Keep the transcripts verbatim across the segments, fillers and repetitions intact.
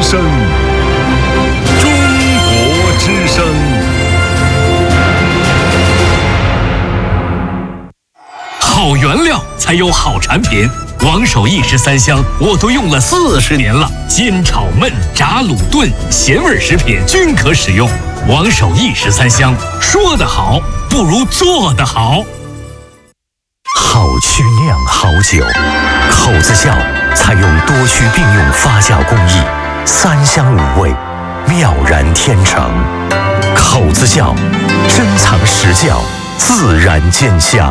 声，中国之声。好原料才有好产品，王守义十三香我都用了四十年了，煎炒焖炸卤炖咸味食品均可使用。王守义十三香，说得好不如做得好。 好曲酿好酒，口子窖采用多区并用发酵工艺，三香五味，妙然天成。口子窖珍藏实窖，自然见香。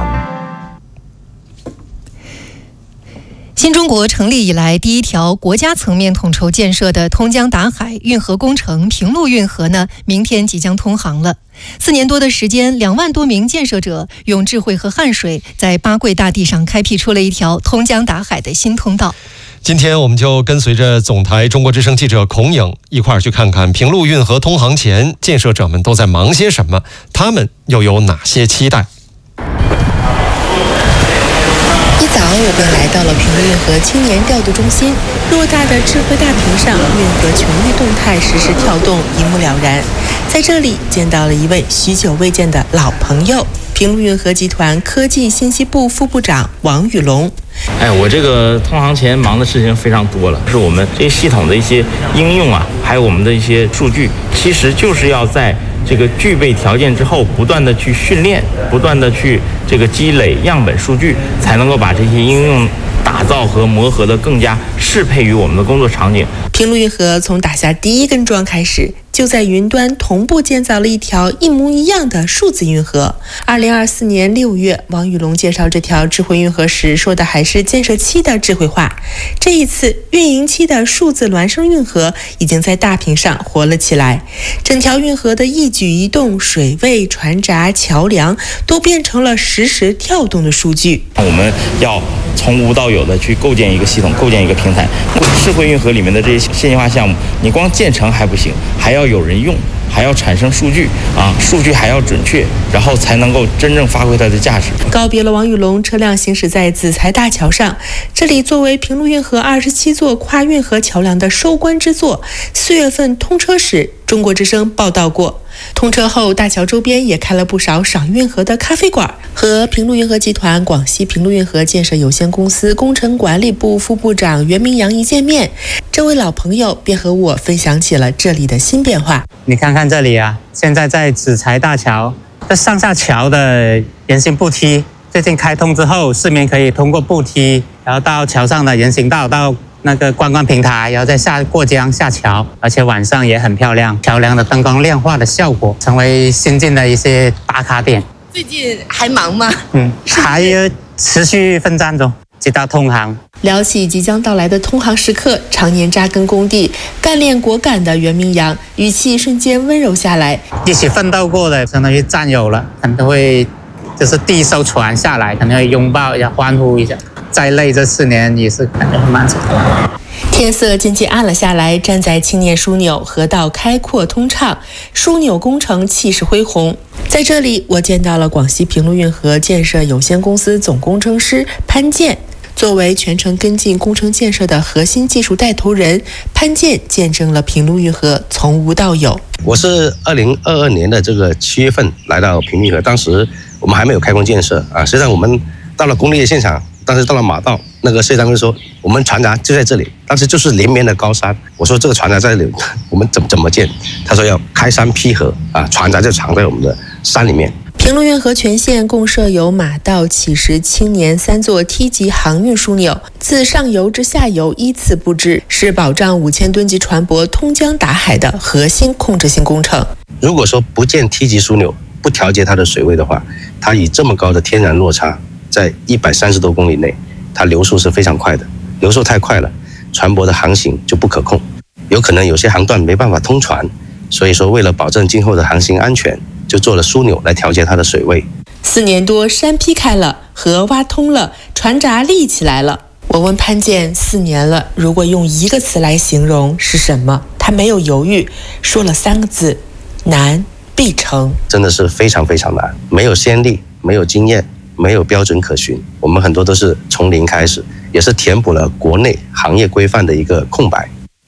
新中国成立以来，第一条国家层面统筹建设的通江达海运河工程平陆运河呢，明天即将通航了。四年多的时间，两万多名建设者用智慧和汗水，在八桂大地上开辟出了一条通江达海的新通道。 今天我们就跟随着总台中国之声记者孔颖一块儿去看看平陆运河通航前，建设者们都在忙些什么，他们又有哪些期待？ 一早我便来到了平陆运河青年调度中心，偌大的智慧大屏上，运河全域动态实时跳动，一目了然。在这里见到了一位许久未见的老朋友，平陆运河集团科技信息部副部长王宇龙。 哎，我这个通航前忙的事情非常多了，是我们这些系统的一些应用啊，还有我们的一些数据，其实就是要在这个具备条件之后，不断的去训练，不断的去这个积累样本数据，才能够把这些应用打造和磨合的更加适配于我们的工作场景。 平陆运河从打下第一根桩开始，就在云端同步建造了一条一模一样的数字运河。二零二四年六月，王宇龙介绍这条智慧运河时，说的还是建设期的智慧化。这一次，运营期的数字孪生运河已经在大屏上活了起来，整条运河的一举一动、水位、船闸、桥梁都变成了实时跳动的数据。 我们要从无到有的去构建一个系统，构建一个平台。智慧运河里面的这些线性化项目，你光建成还不行，还要有人用，还要产生数据啊，数据还要准确，然后才能够真正发挥它的价值。 告别了王宇龙，车辆行驶在子材大桥上，这里作为平陆运河二十七座跨运河桥梁的收官之作，四月份通车时，中国之声报道过。通车后，大桥周边也开了不少赏运河的咖啡馆。和平陆运河集团广西平陆运河建设有限公司工程管理部副部长袁明阳一见面，这位老朋友便和我分享起了这里的新变化。 你看看这里啊，现在在子材大桥，这上下桥的人行步梯最近开通之后，市民可以通过步梯，然后到桥上的人行道，到那个观光平台，然后再下过江下桥，而且晚上也很漂亮，桥梁的灯光亮化的效果成为新进的一些打卡点。 最近还忙吗？ 嗯，还持续奋战中，直到通航。 聊起即将到来的通航时刻，常年扎根工地、干练果敢的袁明阳语气瞬间温柔下来。 一起奋斗过的，相当于战友了，可能会就是第一艘船下来，可能会拥抱一下，欢呼一下。再累这四年也是感觉很漫长。 天色渐渐暗了下来，站在青年枢纽，河道开阔通畅，枢纽工程气势恢宏。在这里，我见到了广西平陆运河建设有限公司总工程师潘建。作为全程跟进工程建设的核心技术带头人，潘建见证了平陆运河从无到有。 我是二零二二年的这个七月份来到平陆运河，当时我们还没有开工建设啊。实际上我们到了工地的现场，但是到了马道，那个设计单位说我们船闸就在这里，但是就是连绵的高山。我说这个船闸在这里，我们怎么怎么建？他说要开山劈河啊，船闸就藏在我们的山里面。 平陆运河全线共设有马道、起石、青年三座梯级航运枢纽，自上游至下游依次布置，是保障五千吨级船舶通江达海的核心控制性工程。 如果说不建梯级枢纽，不调节它的水位的话，它以这么高的天然落差，在一百三十多公里内，它流速是非常快的，流速太快了，船舶的航行就不可控，有可能有些航段没办法通船，所以说为了保证今后的航行安全，就做了枢纽来调节它的水位。 四年多，山劈开了，河挖通了，船闸立起来了。我问潘建，四年了，如果用一个词来形容是什么？他没有犹豫，说了三个字：难必成。 真的是非常非常难，没有先例，没有经验，没有标准可循，我们很多都是从零开始，也是填补了国内行业规范的一个空白。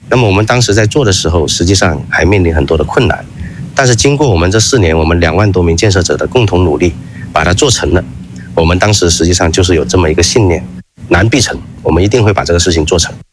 那么我们当时在做的时候，实际上还面临很多的困难，但是经过我们这四年，我们两万多名建设者的共同努力，把它做成了。我们当时实际上就是有这么一个信念，难必成，我们一定会把这个事情做成。